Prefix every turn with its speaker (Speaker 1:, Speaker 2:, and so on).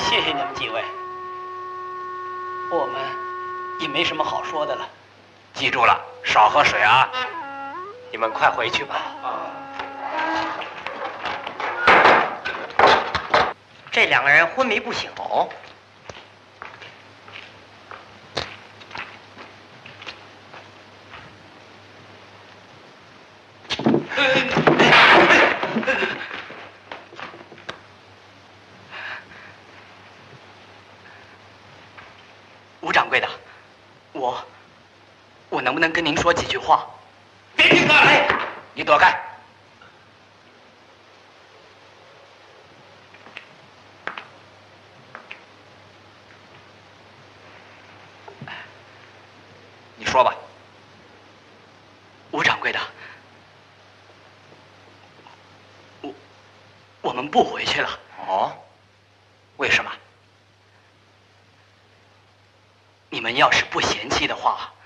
Speaker 1: 谢谢你们几位，我们也没什么好说的了。
Speaker 2: 记住了，少喝水啊！
Speaker 1: 你们快回去吧。
Speaker 3: 这两个人昏迷不醒。
Speaker 1: 吴掌柜的，我能不能跟您说几句话？
Speaker 2: 别听他的，你躲开。你说吧。
Speaker 1: 吴掌柜的，我们不回去了。
Speaker 2: 哦，为什么？
Speaker 1: 你们要是不嫌弃的话，